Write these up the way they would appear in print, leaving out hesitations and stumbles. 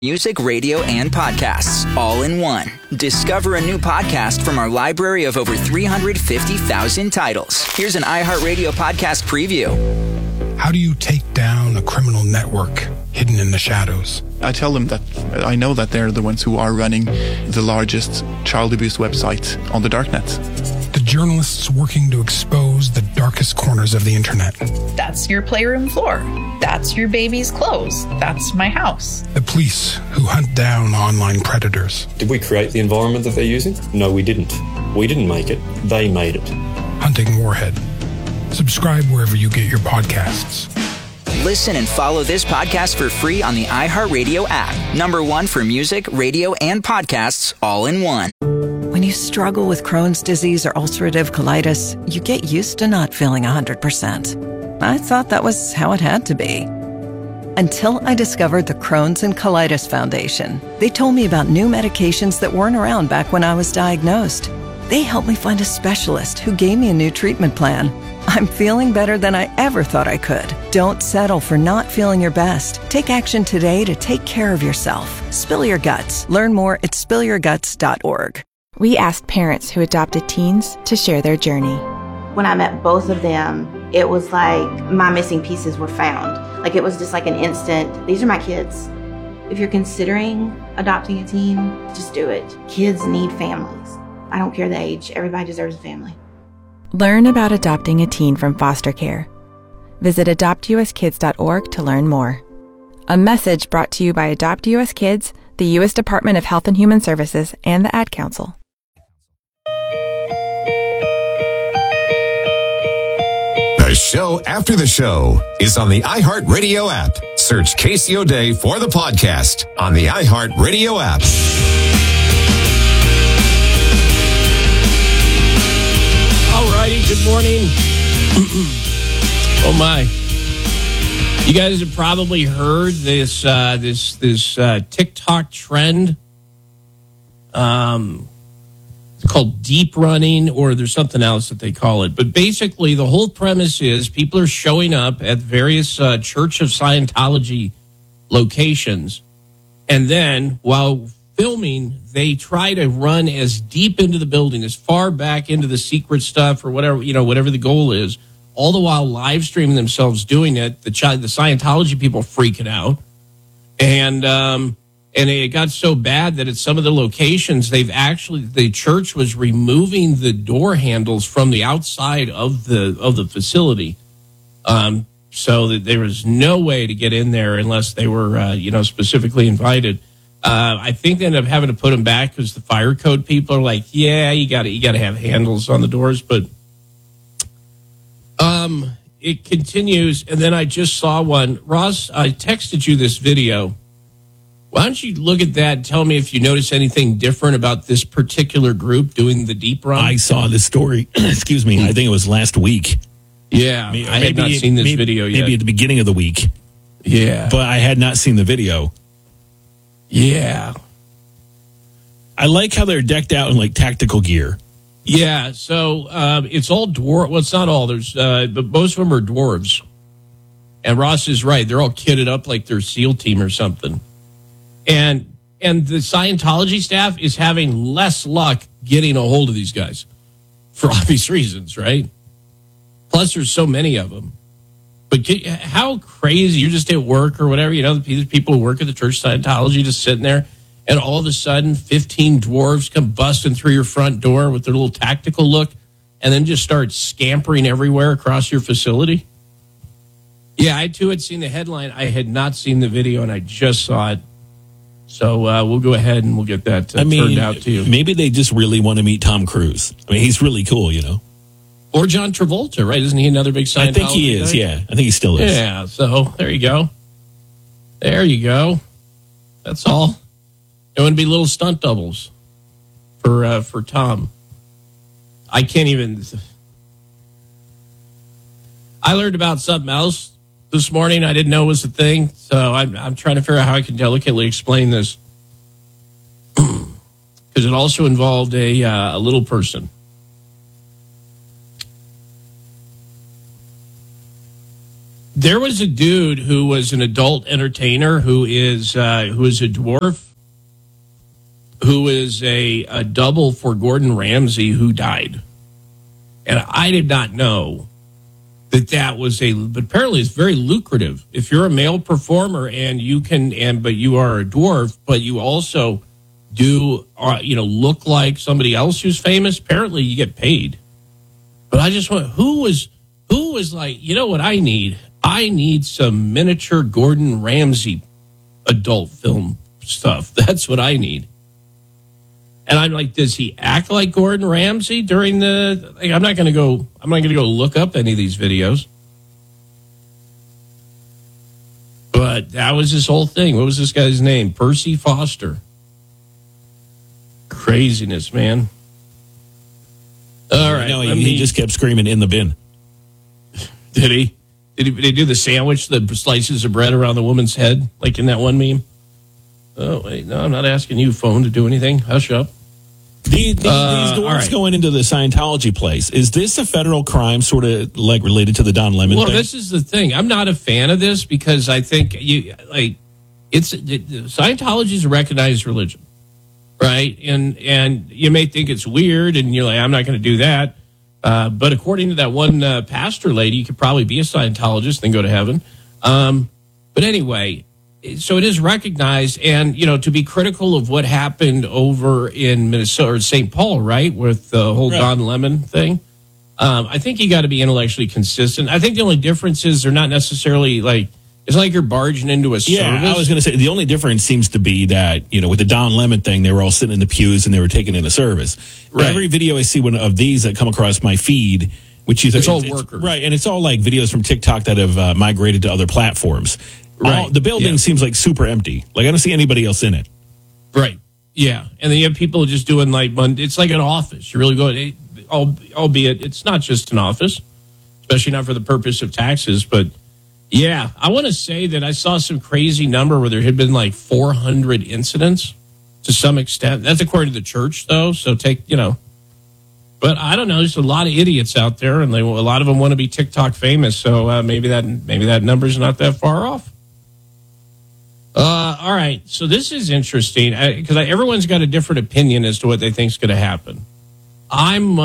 Music, radio, and podcasts, all in one. Discover a new podcast from our library of over 350,000 titles. Here's an iHeartRadio podcast preview. How do you take down a criminal network hidden in the shadows? I tell them that I know that they're the ones who are running the largest child abuse website on the darknet. The journalists working to expose the darkest corners of the internet. That's your playroom floor. That's your baby's clothes. That's my house. The police who hunt down online predators. Did we create the environment that they're using? No, we didn't. We didn't make it. They made it. Hunting Warhead. Subscribe wherever you get your podcasts. Listen and follow this podcast for free on the iHeartRadio app. #1 for music, radio, and podcasts, all in one. When you struggle with Crohn's disease or ulcerative colitis, you get used to not feeling 100%. I thought that was how it had to be. Until I discovered the Crohn's and Colitis Foundation. They told me about new medications that weren't around back when I was diagnosed. They helped me find a specialist who gave me a new treatment plan. I'm feeling better than I ever thought I could. Don't settle for not feeling your best. Take action today to take care of yourself. Spill your guts. Learn more at spillyourguts.org. We asked parents who adopted teens to share their journey. When I met both of them, it was like my missing pieces were found. Like it was just like an instant, these are my kids. If you're considering adopting a teen, just do it. Kids need families. I don't care the age. Everybody deserves a family. Learn about adopting a teen from foster care. Visit adoptuskids.org to learn more. A message brought to you by Adopt US Kids, the U.S. Department of Health and Human Services, and the Ad Council. The show after the show is on the iHeartRadio app. Search Casey O'Day for the podcast on the iHeartRadio app. All righty, good morning. Oh my! You guys have probably heard this TikTok trend. It's called deep running, or there's something else that they call it. But basically, the whole premise is people are showing up at various Church of Scientology locations, and then while filming, they try to run as deep into the building, as far back into the secret stuff, or whatever whatever the goal is. All the while live streaming themselves doing it. The Scientology people freaking out, and it got so bad that at some of the locations, the church was removing the door handles from the outside of the facility, so that there was no way to get in there unless they were specifically invited. I think they ended up having to put them back because the fire code people are like, yeah, you got to have handles on the doors, but. It continues, and then I just saw one. Ross, I texted you this video. Why don't you look at that and tell me if you notice anything different about this particular group doing the deep run? I saw this story, excuse me, I think it was last week. Yeah, I had not seen this video yet. Maybe at the beginning of the week. Yeah. But I had not seen the video. Yeah. I like how they're decked out in like tactical gear. Yeah, so it's all dwarf. Well, it's not all. There's, but most of them are dwarves. And Ross is right. They're all kitted up like they're SEAL team or something. And the Scientology staff is having less luck getting a hold of these guys for obvious reasons, right? Plus, there's so many of them. But how crazy! You're just at work or whatever. The people who work at the Church of Scientology just sitting there. And all of a sudden, 15 dwarves come busting through your front door with their little tactical look and then just start scampering everywhere across your facility. Yeah, I too had seen the headline. I had not seen the video, and I just saw it. So we'll go ahead and we'll get that turned out to you. Maybe they just really want to meet Tom Cruise. I mean, he's really cool, Or John Travolta, right? Isn't he another big Scientology? I think he is, yeah. I think he still is. Yeah, so there you go. There you go. That's all. It would be little stunt doubles for Tom. I can't even. I learned about something else this morning I didn't know was a thing, so I'm trying to figure out how I can delicately explain this because it also involved a little person. There was a dude who was an adult entertainer who is a dwarf, who is a double for Gordon Ramsay, who died. And I did not know that was but apparently it's very lucrative. If you're a male performer and but you are a dwarf, but you also do, look like somebody else who's famous, apparently you get paid. But I just went, who was like, you know what I need? I need some miniature Gordon Ramsay adult film stuff. That's what I need. And I'm like, does he act like Gordon Ramsay during the? Like, I'm not going to go look up any of these videos. But that was his whole thing. What was this guy's name? Percy Foster. Craziness, man. All right. No, he just kept screaming in the bin. Did he? Did he do the sandwich, the slices of bread around the woman's head, like in that one meme? Oh, wait, no, I'm not asking you, phone, to do anything. Hush up. These dwarfs going into the Scientology place, is this a federal crime sort of like related to the Don Lemon thing? Well, this is the thing. I'm not a fan of this because I think Scientology is a recognized religion, right? And you may think it's weird and you're like, I'm not going to do that. But according to that one pastor lady, you could probably be a Scientologist and go to heaven. But anyway, so it is recognized, and to be critical of what happened over in Minnesota or St. Paul, right, with the whole Don Lemon thing. I think you got to be intellectually consistent. I think the only difference is they're not necessarily like it's like you're barging into a service. Yeah, I was going to say the only difference seems to be that with the Don Lemon thing, they were all sitting in the pews and they were taking in a service. Right. Every video I see one of these that come across my feed, which is it's all workers, right, and it's all like videos from TikTok that have migrated to other platforms. Right. The building seems like super empty. Like I don't see anybody else in it. Right. Yeah. And then you have people just doing it's like an office. You really go, albeit it's not just an office, especially not for the purpose of taxes. But yeah, I want to say that I saw some crazy number where there had been like 400 incidents to some extent. That's according to the church, though. So but I don't know. There's a lot of idiots out there, and a lot of them want to be TikTok famous. So maybe that number's not that far off. All right, so this is interesting because everyone's got a different opinion as to what they think is going to happen. How do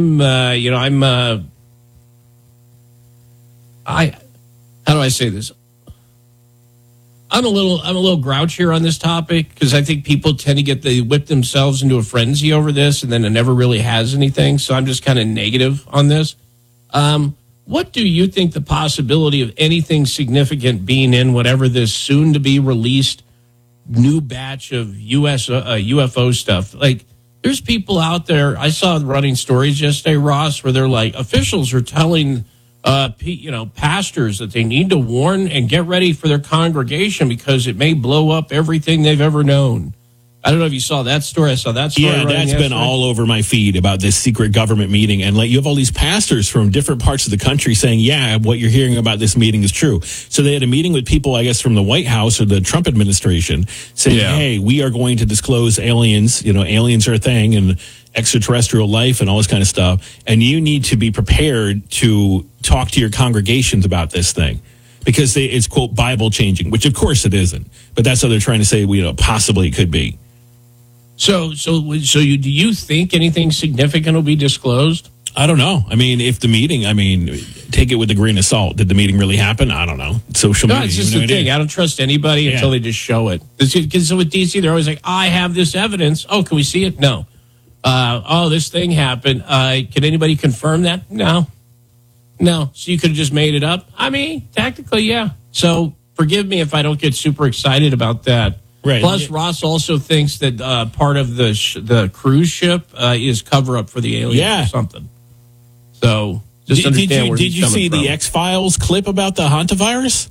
I say this? I'm a little grouchier on this topic because I think people tend to whip themselves into a frenzy over this, and then it never really has anything. So I'm just kind of negative on this. What do you think the possibility of anything significant being in whatever this soon-to-be released new batch of UFO stuff? Like, there's people out there, I saw running stories yesterday, Ross, where they're like, officials are telling, pastors that they need to warn and get ready for their congregation because it may blow up everything they've ever known. I don't know if you saw that story. I saw that story. Yeah, that's been all over my feed about this secret government meeting. And you have all these pastors from different parts of the country saying, yeah, what you're hearing about this meeting is true. So they had a meeting with people, I guess, from the White House or the Trump administration saying, hey, we are going to disclose aliens. Aliens are a thing and extraterrestrial life and all this kind of stuff. And you need to be prepared to talk to your congregations about this thing. Because it's, quote, Bible changing, which of course it isn't. But that's how they're trying to say, possibly it could be. So do you think anything significant will be disclosed? I don't know. If the meeting, take it with a grain of salt. Did the meeting really happen? I don't know. Social media. It's just the thing. I don't trust anybody until they just show it. Because with DC, they're always like, I have this evidence. Oh, can we see it? No. This thing happened. Can anybody confirm that? No. So you could have just made it up? Technically, yeah. So forgive me if I don't get super excited about that. Right. Plus, Ross also thinks that part of the cruise ship is cover up for the aliens or something. So just understand where did you see the X-Files clip about the hantavirus?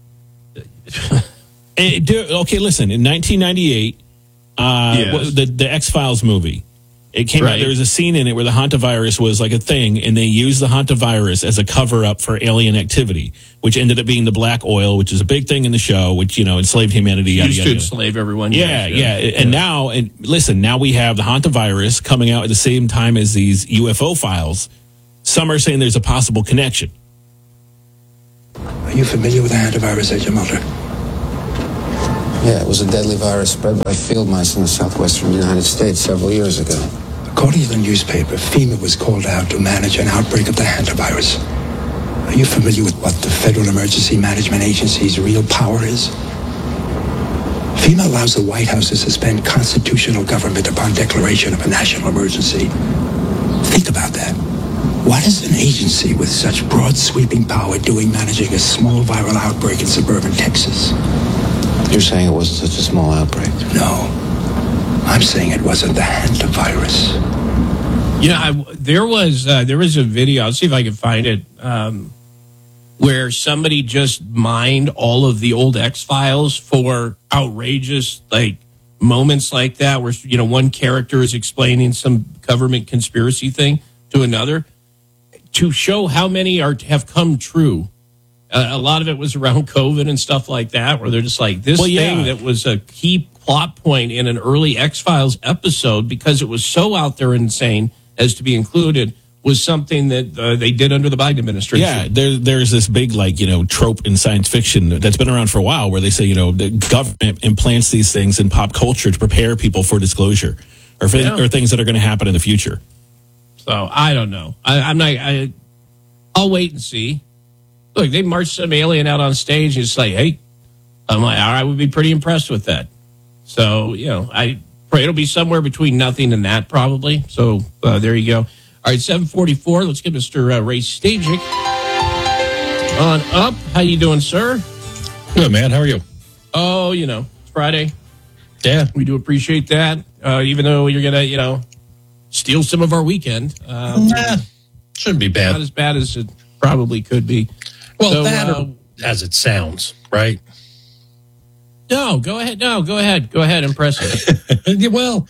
Okay, listen. In 1998, the X-Files movie. It came out, there was a scene in it where the hantavirus was like a thing, and they used the hantavirus as a cover-up for alien activity, which ended up being the black oil, which is a big thing in the show, which, enslaved humanity. Used to enslave everyone. Yeah. And now we have the hantavirus coming out at the same time as these UFO files. Some are saying there's a possible connection. Are you familiar with the hantavirus, Agent Mulder? Yeah, it was a deadly virus spread by field mice in the southwestern United States several years ago. According to the newspaper, FEMA was called out to manage an outbreak of the hantavirus. Are you familiar with what the Federal Emergency Management Agency's real power is? FEMA allows the White House to suspend constitutional government upon declaration of a national emergency. Think about that. What is an agency with such broad sweeping power doing managing a small viral outbreak in suburban Texas? You're saying it wasn't such a small outbreak? No. I'm saying it wasn't the hantavirus. You know, there was a video. I'll see if I can find it, where somebody just mined all of the old X-Files for outrageous moments like that, where one character is explaining some government conspiracy thing to another, to show how many have come true. A lot of it was around COVID and stuff like that, where they're just like, this thing that was a key plot point in an early X-Files episode, because it was so out there insane as to be included, was something that they did under the Biden administration. Yeah, there's this big trope in science fiction that's been around for a while, where they say the government implants these things in pop culture to prepare people for disclosure or things that are going to happen in the future. So I don't know. I'll wait and see. Look, they marched some alien out on stage and it's like, hey, I would be pretty impressed with that. So, I pray it'll be somewhere between nothing and that probably. So there you go. All right, 744. Let's get Mr. Ray Stajic on up. How you doing, sir? Good, man. How are you? Oh, it's Friday. Yeah. We do appreciate that. Even though you're going to, steal some of our weekend. Shouldn't be bad. Not as bad as it probably could be. Well, or as it sounds, right? No, go ahead. Go ahead. Impress it. Well,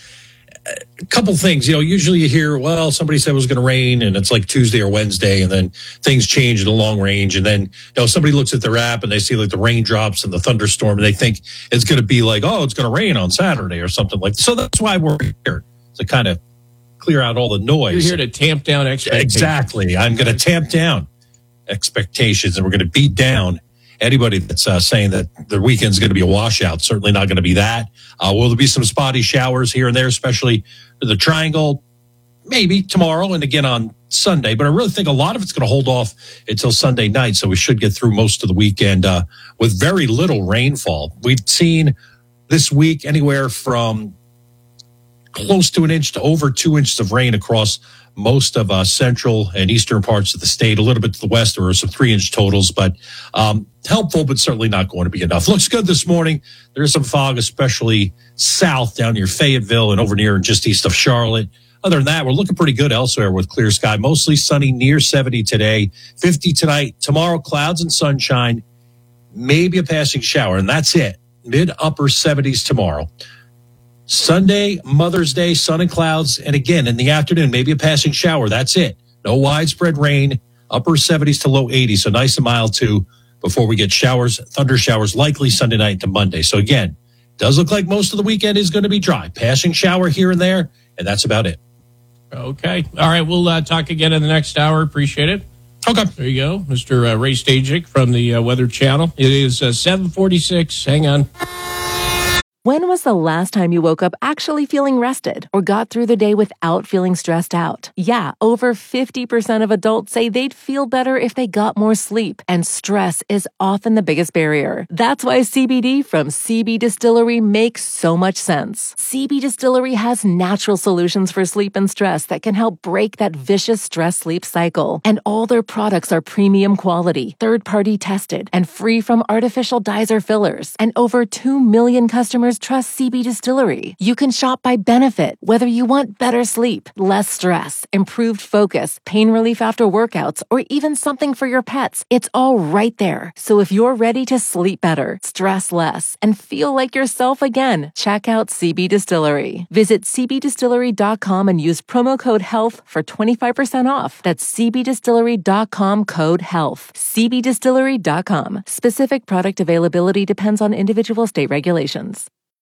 a couple things. Usually you hear, somebody said it was going to rain, and it's like Tuesday or Wednesday, and then things change in the long range, and then somebody looks at their app and they see the raindrops and the thunderstorm, and they think it's going to be it's going to rain on Saturday or something like that. So that's why we're here, to kind of clear out all the noise. You're here to tamp down expectations. Exactly. I'm going to tamp down expectations, and we're going to beat down anybody that's saying that the weekend's going to be a washout. Certainly not going to be that. Will there be some spotty showers here and there, especially the Triangle? Maybe tomorrow and again on Sunday. But I really think a lot of it's going to hold off until Sunday night, so we should get through most of the weekend with very little rainfall. We've seen this week anywhere from close to an inch to over 2 inches of rain across most of central and eastern parts of the state. A little bit to the west, there were some 3-inch totals, but helpful, but certainly not going to be enough. Looks good this morning. There's some fog, especially south down near Fayetteville and over near and just east of Charlotte. Other than that, we're looking pretty good elsewhere with clear sky. Mostly sunny, near 70 today, 50 tonight. Tomorrow, clouds and sunshine, maybe a passing shower, and that's it. Mid-upper 70s tomorrow. Sunday, Mother's Day, sun and clouds, and again, in the afternoon, maybe a passing shower. That's it. No widespread rain, upper 70s to low 80s, so nice and mild too, before we get showers, thunder showers, likely Sunday night to Monday. So again, does look like most of the weekend is going to be dry. Passing shower here and there, and that's about it. Okay. All right, we'll talk again in the next hour. Appreciate it. Okay. There you go, Mr. Ray Stajic from the Weather Channel. It is 7:46. Hang on. When was the last time you woke up actually feeling rested or got through the day without feeling stressed out? Yeah, over 50% of adults say they'd feel better if they got more sleep, and stress is often the biggest barrier. That's why CBD from CB Distillery makes so much sense. CB Distillery has natural solutions for sleep and stress that can help break that vicious stress-sleep cycle. And all their products are premium quality, third-party tested, and free from artificial dyes or fillers. And over 2 million customers trust CB Distillery. You can shop by benefit, whether you want better sleep, less stress, improved focus, pain relief after workouts, or even something for your pets. It's all right there. So if you're ready to sleep better, stress less, and feel like yourself again, check out CB Distillery. Visit cbdistillery.com and use promo code HEALTH for 25% off. That's cbdistillery.com, code HEALTH. cbdistillery.com. Specific product availability depends on individual state regulations.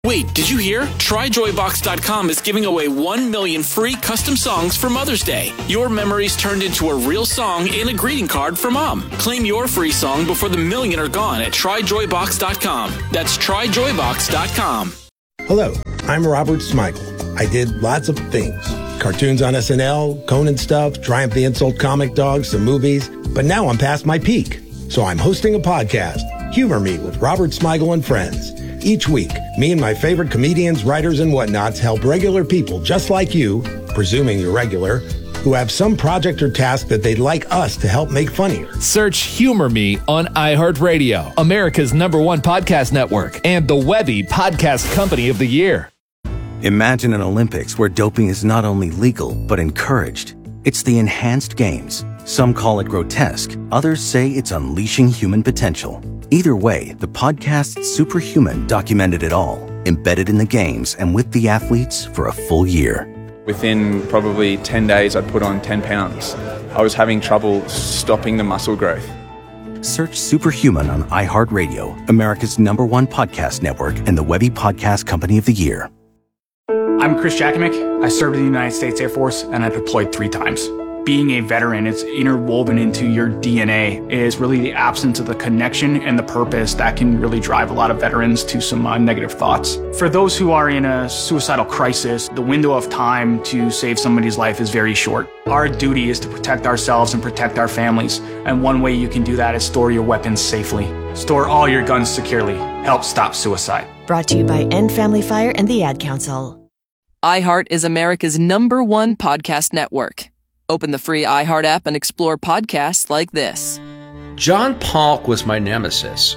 Wait, did you hear? TryJoyBox.com is giving away 1 million free custom songs for Mother's Day. Your memories turned into a real song and a greeting card for Mom. Claim your free song before the million are gone at TryJoyBox.com. That's TryJoyBox.com. Hello, I'm Robert Smigel. I did lots of things. Cartoons on SNL, Conan stuff, Triumph the Insult comic dogs, some movies. But now I'm past my peak. So I'm hosting a podcast, Humor Me with Robert Smigel and Friends. Each week, me and my favorite comedians, writers, and whatnots help regular people just like you, presuming you're regular, who have some project or task that they'd like us to help make funnier. Search Humor Me on iHeartRadio, America's #1 podcast network, and the Webby Podcast Company of the Year. Imagine an Olympics where doping is not only legal, but encouraged. It's the Enhanced Games. Some call it grotesque. Others say it's unleashing human potential. Either way, the podcast Superhuman documented it all, embedded in the games and with the athletes for a full year. Within probably 10 days, I'd put on 10 pounds. I was having trouble stopping the muscle growth. Search Superhuman on iHeartRadio, America's #1 podcast network, and the Webby Podcast Company of the Year. I'm Chris Jakimick. I served in the United States Air Force, and I deployed 3 times. Being a veteran, it's interwoven into your DNA. It is really the absence of the connection and the purpose that can really drive a lot of veterans to some negative thoughts. For those who are in a suicidal crisis, the window of time to save somebody's life is very short. Our duty is to protect ourselves and protect our families. And one way you can do that is store your weapons safely. Store all your guns securely. Help stop suicide. Brought to you by End Family Fire and the Ad Council. iHeart is America's #1 podcast network. Open the free iHeart app and explore podcasts like this. John Polk was my nemesis.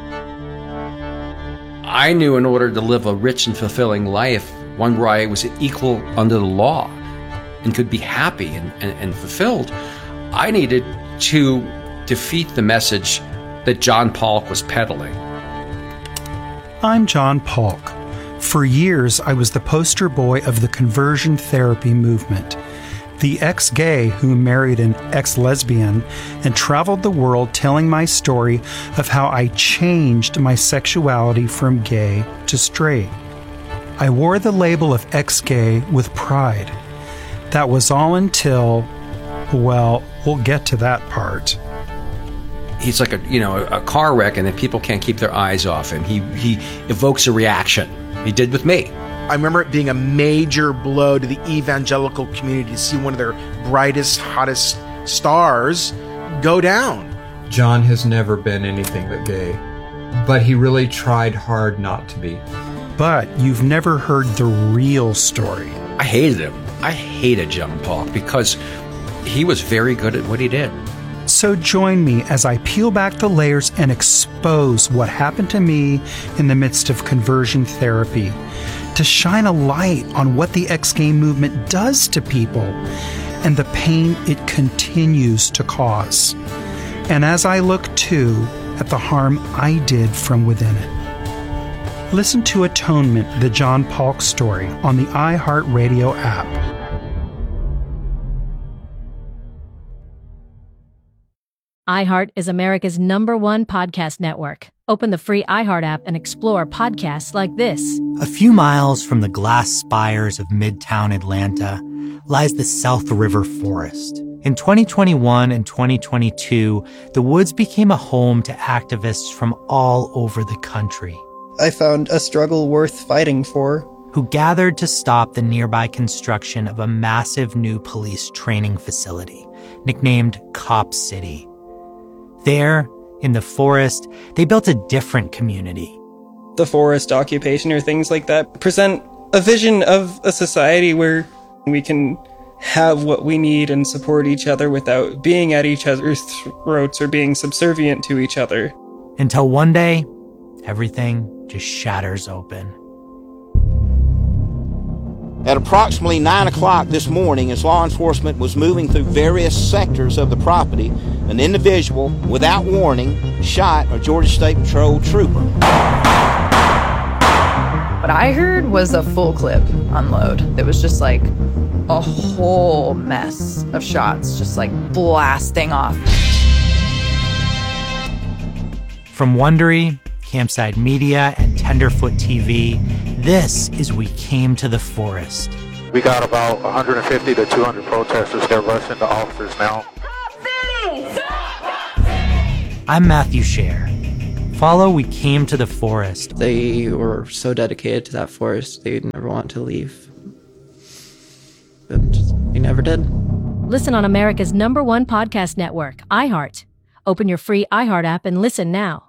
I knew in order to live a rich and fulfilling life, one where I was equal under the law and could be happy and fulfilled, I needed to defeat the message that John Polk was peddling. I'm John Polk. For years, I was the poster boy of the conversion therapy movement. The ex-gay who married an ex-lesbian and traveled the world telling my story of how I changed my sexuality from gay to straight. I wore the label of ex-gay with pride. That was all until, well, we'll get to that part. He's like a car wreck, and then people can't keep their eyes off him. He evokes a reaction. He did with me. I remember it being a major blow to the evangelical community to see one of their brightest, hottest stars go down. John has never been anything but gay, but he really tried hard not to be. But you've never heard the real story. I hated him. I hated John Polk because he was very good at what he did. So join me as I peel back the layers and expose what happened to me in the midst of conversion therapy, to shine a light on what the ex-gay movement does to people and the pain it continues to cause. And as I look too at the harm I did from within it. Listen to Atonement, the John Polk story, on the iHeartRadio app. iHeart is America's #1 podcast network. Open the free iHeart app and explore podcasts like this. A few miles from the glass spires of Midtown Atlanta lies the South River Forest. In 2021 and 2022, the woods became a home to activists from all over the country. I found a struggle worth fighting for. Who gathered to stop the nearby construction of a massive new police training facility, nicknamed Cop City. There, in the forest, they built a different community. The forest occupation or things like that present a vision of a society where we can have what we need and support each other without being at each other's throats or being subservient to each other. Until one day, everything just shatters open. At approximately 9 o'clock this morning, as law enforcement was moving through various sectors of the property, an individual, without warning, shot a Georgia State Patrol trooper. What I heard was a full clip unload. It was just like a whole mess of shots, just like blasting off. From Wondery, Campside Media, and Tenderfoot TV, This is We Came to the Forest. We got about 150 to 200 protesters. They're rushing the officers now. I'm Matthew Scher. Follow We Came to the Forest. They were so dedicated to that forest, they never want to leave. But they never did. Listen on America's #1 podcast network, iHeart. Open your free iHeart app and listen now.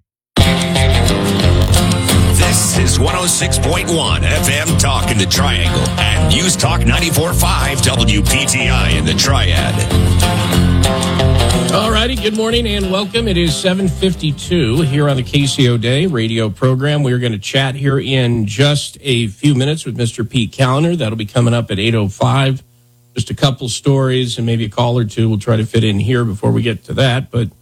This is 106.1 FM Talk in the Triangle and News Talk 94.5 WPTI in the Triad. All righty, good morning and welcome. It is 7:52 here on the KCO Day radio program. We're going to chat here in just a few minutes with Mr. Pete Kaliner. That'll be coming up at 8:05. Just a couple stories and maybe a call or two we'll try to fit in here before we get to that. But,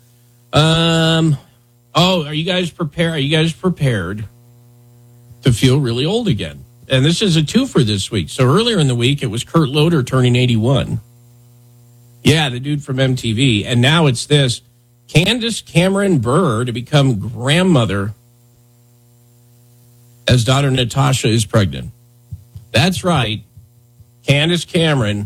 are you guys prepared? Are you guys prepared to feel really old again? And this is a twofer this week. So earlier in the week, it was Kurt Loder turning 81. Yeah, the dude from MTV. And now it's this. Candace Cameron Bure to become grandmother as daughter Natasha is pregnant. That's right. Candace Cameron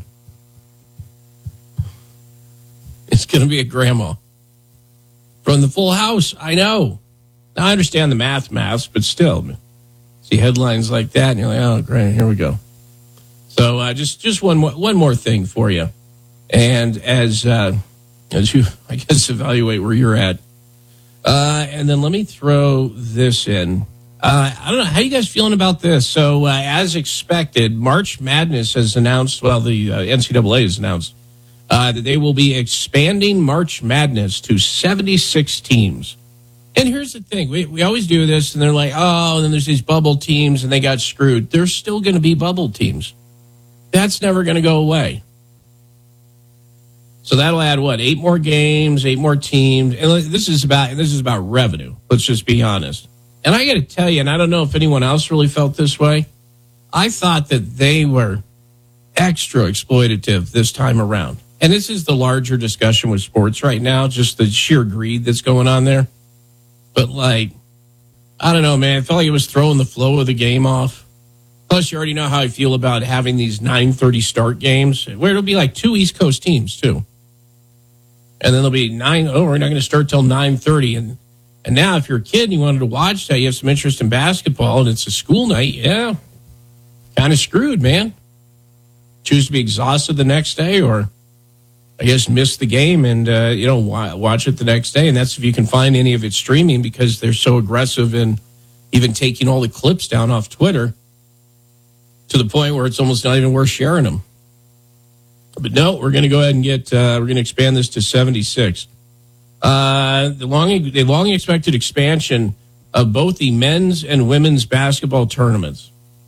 is going to be a grandma. From the Full House, I know. Now, I understand the maths, but still. See headlines like that, and you're like, oh, great, here we go. So just one more thing for you. And as you, I guess, evaluate where you're at. And then let me throw this in. I don't know. How you guys feeling about this? So as expected, March Madness has announced, the NCAA has announced that they will be expanding March Madness to 76 teams. And here's the thing. We always do this, and they're like, oh, and then there's these bubble teams, and they got screwed. There's still going to be bubble teams. That's never going to go away. So that'll add, 8 more games, 8 more teams. And this is about revenue. Let's just be honest. And I got to tell you, and I don't know if anyone else really felt this way, I thought that they were extra exploitative this time around. And this is the larger discussion with sports right now, just the sheer greed that's going on there. But, I don't know, man. I felt like it was throwing the flow of the game off. Plus, you already know how I feel about having these 9:30 start games, where it'll be like 2 East Coast teams, too. And then there'll be we're not going to start till 9:30. And now, if you're a kid and you wanted to watch that, you have some interest in basketball, and it's a school night, yeah, kind of screwed, man. Choose to be exhausted the next day, or I guess miss the game and watch it the next day. And that's if you can find any of it streaming, because they're so aggressive in even taking all the clips down off Twitter to the point where it's almost not even worth sharing them. But no, we're going to go ahead and we're going to expand this to 76. The long expected expansion of both the men's and women's basketball tournaments.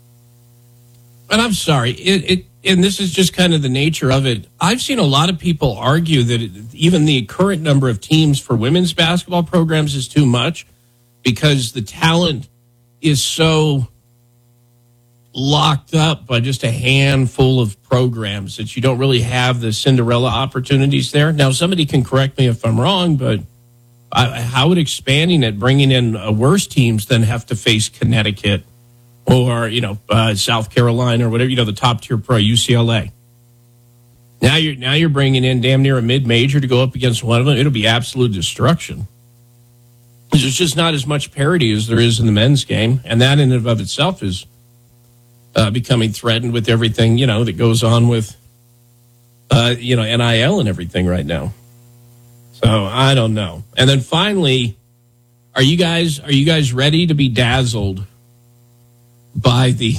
And I'm sorry, and this is just kind of the nature of it. I've seen a lot of people argue that even the current number of teams for women's basketball programs is too much, because the talent is so locked up by just a handful of programs that you don't really have the Cinderella opportunities there. Now, somebody can correct me if I'm wrong, but how would expanding it, bringing in worse teams, then have to face Connecticut or, South Carolina or whatever, the top tier pro, UCLA. Now you're bringing in damn near a mid-major to go up against one of them. It'll be absolute destruction. There's just not as much parity as there is in the men's game, and that in and of itself is becoming threatened with everything, that goes on with, NIL and everything right now. So I don't know. And then finally, are you guys ready to be dazzled by the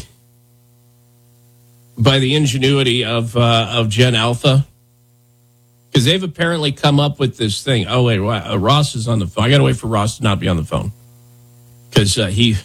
ingenuity of Gen Alpha? Because they've apparently come up with this thing. Oh wait, Ross is on the phone. I got to wait for Ross to not be on the phone, because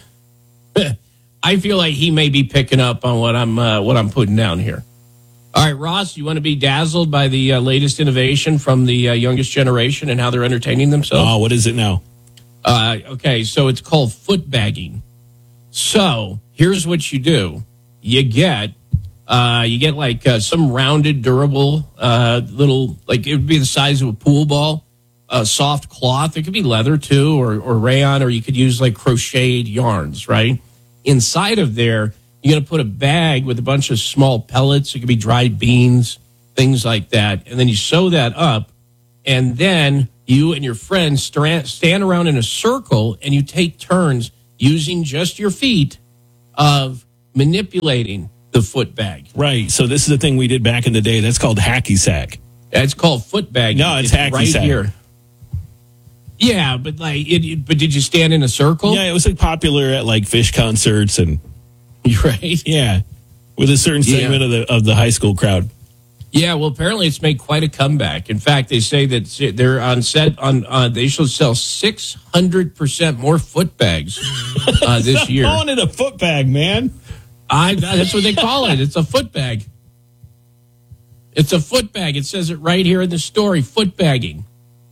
I feel like he may be picking up on what I'm putting down here. All right, Ross, you want to be dazzled by the latest innovation from the youngest generation and how they're entertaining themselves? Oh, what is it now? Okay, so it's called foot bagging. So here's what you do: you get like some rounded, durable little, like it would be the size of a pool ball, soft cloth. It could be leather too, or rayon, or you could use like crocheted yarns, right? Inside of there, you're going to put a bag with a bunch of small pellets. It could be dried beans, things like that. And then you sew that up. And then you and your friends stand around in a circle and you take turns using just your feet of manipulating the foot bag. Right. So this is the thing we did back in the day. That's called hacky sack. That's called foot bag. No, it's hacky right sack. Here. Yeah, but but did you stand in a circle? Yeah, it was like popular at like Fish concerts and right. Yeah, with a certain segment of the high school crowd. Yeah, well, apparently it's made quite a comeback. In fact, they say that they're on set they should sell 600% more foot bags this year. Calling it a foot bag, man. That's what they call it. It's a foot bag. It's a foot bag. It says it right here in the story. Foot bagging.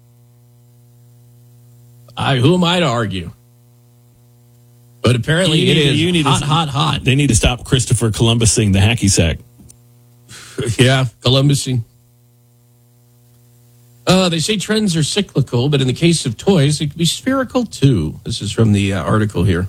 Who am I to argue? But apparently it is hot. They need to stop Christopher Columbusing the hacky sack. Yeah, Columbusing. They say trends are cyclical, but in the case of toys, it can be spherical too. This is from the article here.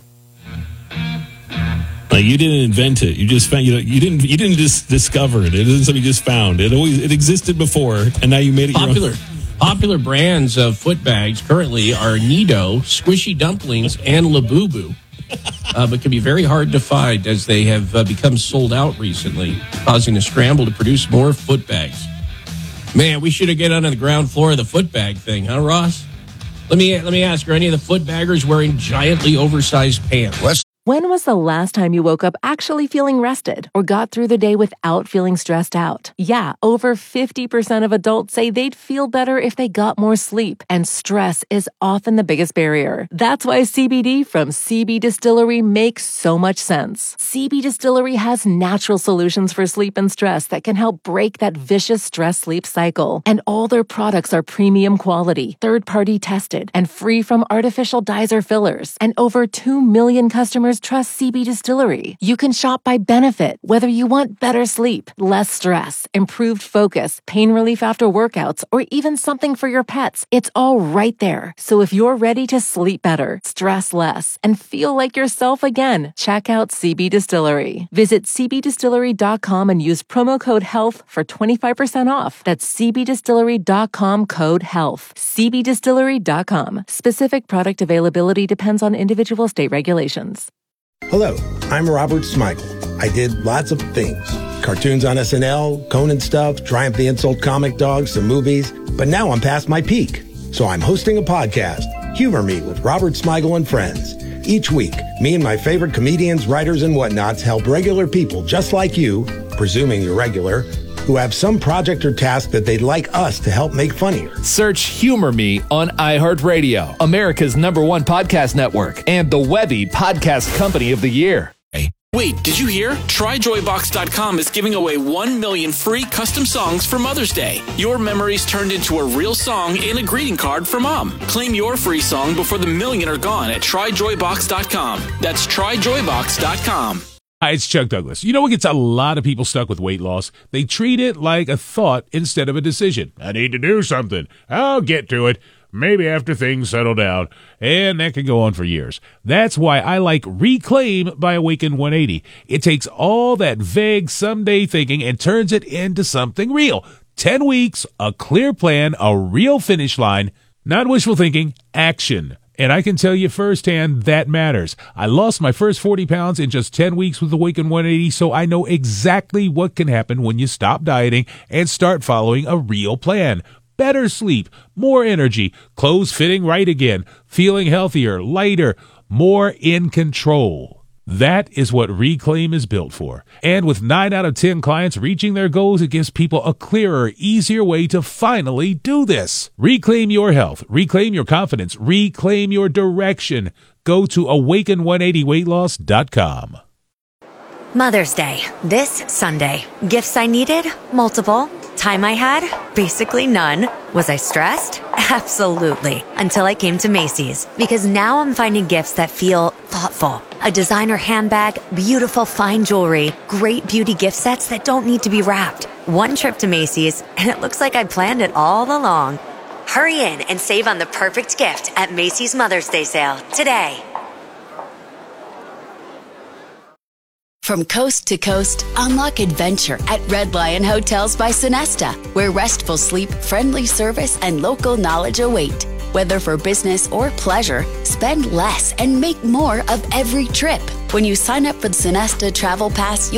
Like you didn't invent it. You just found you didn't just discover it. It isn't something you just found. It existed before, and now you made it popular. Popular brands of foot bags currently are Nido, Squishy Dumplings, and Labubu, but can be very hard to find as they have become sold out recently, causing a scramble to produce more foot bags. Man, we should have get under the ground floor of the foot bag thing, huh, Ross? Let me ask, are any of the foot baggers wearing giantly oversized pants? When was the last time you woke up actually feeling rested or got through the day without feeling stressed out? Yeah, over 50% of adults say they'd feel better if they got more sleep, and stress is often the biggest barrier. That's why CBD from CB Distillery makes so much sense. CB Distillery has natural solutions for sleep and stress that can help break that vicious stress-sleep cycle. And all their products are premium quality, third-party tested, and free from artificial dyes or fillers. And over 2 million customers trust CB Distillery. You can shop by benefit, whether you want better sleep, less stress, improved focus, pain relief after workouts, or even something for your pets. It's all right there. So if you're ready to sleep better, stress less, and feel like yourself again, check out CB Distillery. Visit cbdistillery.com and use promo code HEALTH for 25% off. That's cbdistillery.com code HEALTH. cbdistillery.com. Specific product availability depends on individual state regulations. Hello, I'm Robert Smigel. I did lots of things. Cartoons on SNL, Conan stuff, Triumph the Insult Comic Dogs, some movies. But now I'm past my peak. So I'm hosting a podcast, Humor Me with Robert Smigel and Friends. Each week, me and my favorite comedians, writers, and whatnots help regular people just like you, presuming you're regular, who have some project or task that they'd like us to help make funnier. Search Humor Me on iHeartRadio, America's #1 podcast network, and the Webby Podcast Company of the Year. Wait, did you hear? TryJoyBox.com is giving away 1 million free custom songs for Mother's Day. Your memories turned into a real song and a greeting card for Mom. Claim your free song before the million are gone at TryJoyBox.com. That's TryJoyBox.com. Hi, it's Chuck Douglas. You know what gets a lot of people stuck with weight loss? They treat it like a thought instead of a decision. I need to do something. I'll get to it. Maybe after things settle down. And that can go on for years. That's why I like Reclaim by Awaken 180. It takes all that vague someday thinking and turns it into something real. 10 weeks, a clear plan, a real finish line. Not wishful thinking, action. And I can tell you firsthand that matters. I lost my first 40 pounds in just 10 weeks with Awaken 180, so I know exactly what can happen when you stop dieting and start following a real plan. Better sleep, more energy, clothes fitting right again, feeling healthier, lighter, more in control. That is what Reclaim is built for. And with 9 out of 10 clients reaching their goals, it gives people a clearer, easier way to finally do this. Reclaim your health. Reclaim your confidence. Reclaim your direction. Go to awaken180weightloss.com. Mother's Day, this Sunday. Gifts I needed? Multiple. Time I had? Basically none. Was I stressed? Absolutely. Until I came to Macy's. Because now I'm finding gifts that feel thoughtful. A designer handbag, beautiful fine jewelry, great beauty gift sets that don't need to be wrapped. One trip to Macy's, and it looks like I planned it all along. Hurry in and save on the perfect gift at Macy's Mother's Day sale today. From coast to coast, unlock adventure at Red Lion Hotels by Sonesta, where restful sleep, friendly service, and local knowledge await. Whether for business or pleasure, spend less and make more of every trip. When you sign up for the Sonesta Travel Pass,